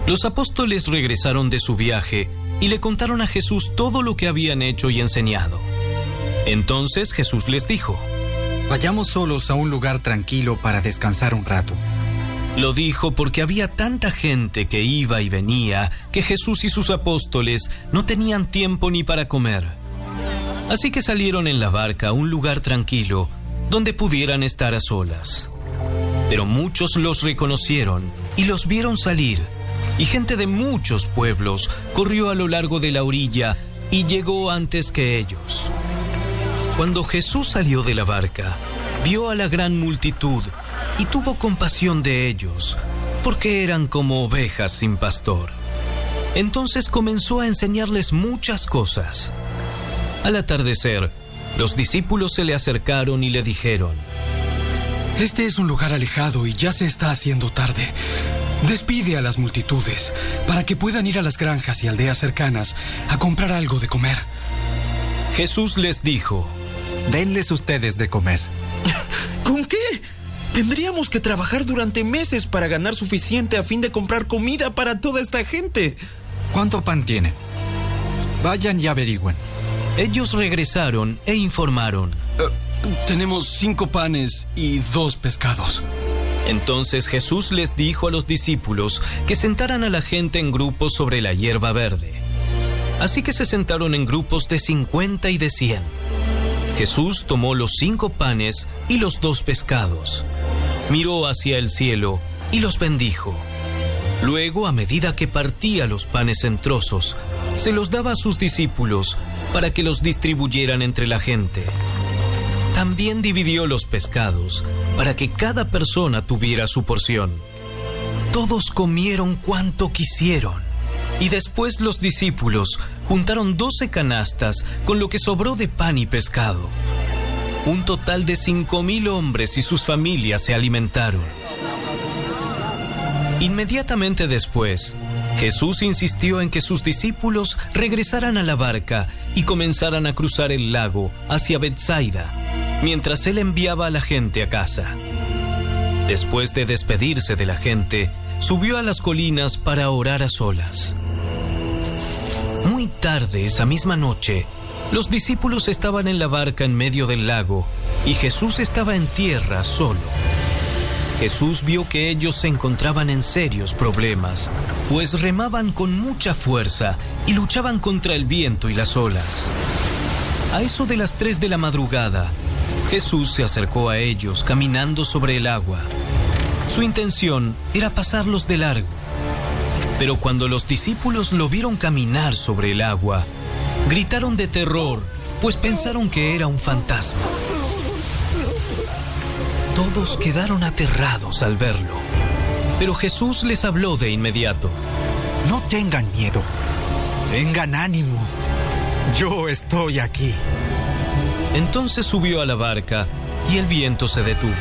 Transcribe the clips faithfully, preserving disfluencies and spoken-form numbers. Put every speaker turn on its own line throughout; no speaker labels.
Los apóstoles regresaron de su viaje y le contaron a Jesús todo lo que habían hecho y enseñado. Entonces Jesús les dijo:
Vayamos solos a un lugar tranquilo para descansar un rato.
Lo dijo porque había tanta gente que iba y venía que Jesús y sus apóstoles no tenían tiempo ni para comer. Así que salieron en la barca a un lugar tranquilo donde pudieran estar a solas. Pero muchos los reconocieron y los vieron salir, y gente de muchos pueblos corrió a lo largo de la orilla y llegó antes que ellos. Cuando Jesús salió de la barca, vio a la gran multitud y tuvo compasión de ellos, porque eran como ovejas sin pastor. Entonces comenzó a enseñarles muchas cosas. Al atardecer, los discípulos se le acercaron y le dijeron:
Este es un lugar alejado y ya se está haciendo tarde. Despide a las multitudes para que puedan ir a las granjas y aldeas cercanas a comprar algo de comer.
Jesús les dijo:
Denles ustedes de comer.
¿Con qué? Tendríamos que trabajar durante meses para ganar suficiente a fin de comprar comida para toda esta gente.
¿Cuánto pan tienen? Vayan y averigüen.
Ellos regresaron e informaron:
Uh, tenemos cinco panes y dos pescados.
Entonces Jesús les dijo a los discípulos que sentaran a la gente en grupos sobre la hierba verde. Así que se sentaron en grupos de cincuenta y de cien. Jesús tomó los cinco panes y los dos pescados, miró hacia el cielo y los bendijo. Luego, a medida que partía los panes en trozos, se los daba a sus discípulos para que los distribuyeran entre la gente. También dividió los pescados para que cada persona tuviera su porción. Todos comieron cuanto quisieron, y después los discípulos juntaron doce canastas con lo que sobró de pan y pescado. Un total de cinco mil hombres y sus familias se alimentaron. Inmediatamente después, Jesús insistió en que sus discípulos regresaran a la barca y comenzaran a cruzar el lago hacia Betsaida, mientras él enviaba a la gente a casa. Después de despedirse de la gente, subió a las colinas para orar a solas. Muy tarde esa misma noche, los discípulos estaban en la barca en medio del lago y Jesús estaba en tierra solo. Jesús vio que ellos se encontraban en serios problemas, pues remaban con mucha fuerza y luchaban contra el viento y las olas. A eso de las tres de la madrugada, Jesús se acercó a ellos caminando sobre el agua. Su intención era pasarlos de largo. Pero cuando los discípulos lo vieron caminar sobre el agua, gritaron de terror, pues pensaron que era un fantasma. Todos quedaron aterrados al verlo, pero Jesús les habló de inmediato.
No tengan miedo. Tengan ánimo. Yo estoy aquí.
Entonces subió a la barca y el viento se detuvo.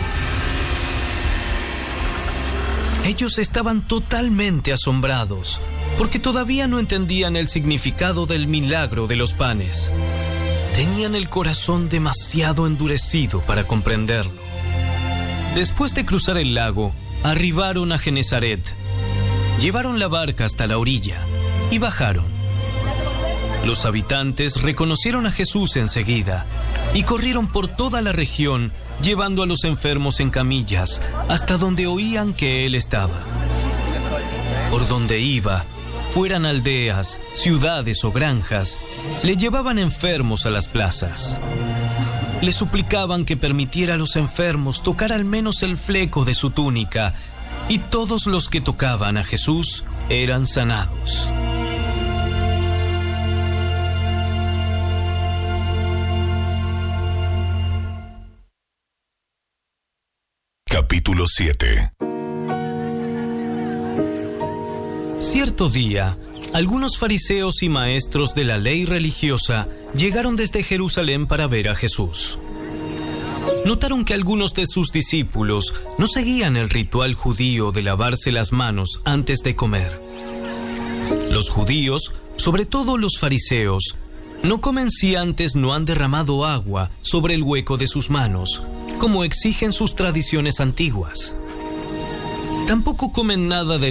Ellos estaban totalmente asombrados, porque todavía no entendían el significado del milagro de los panes. Tenían el corazón demasiado endurecido para comprenderlo. Después de cruzar el lago, arribaron a Genesaret. Llevaron la barca hasta la orilla y bajaron. Los habitantes reconocieron a Jesús enseguida y corrieron por toda la región, llevando a los enfermos en camillas hasta donde oían que él estaba. Por donde iba, fueran aldeas, ciudades o granjas, le llevaban enfermos a las plazas. Le suplicaban que permitiera a los enfermos tocar al menos el fleco de su túnica, y todos los que tocaban a Jesús eran sanados.
Capítulo siete.
Cierto día, algunos fariseos y maestros de la ley religiosa llegaron desde Jerusalén para ver a Jesús. Notaron que algunos de sus discípulos no seguían el ritual judío de lavarse las manos antes de comer. Los judíos, sobre todo los fariseos, no comen si antes no han derramado agua sobre el hueco de sus manos, como exigen sus tradiciones antiguas. Tampoco comen nada de